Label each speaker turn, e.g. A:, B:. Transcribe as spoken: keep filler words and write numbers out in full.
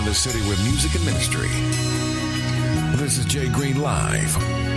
A: in the city with music and ministry. This is Jay Green Live.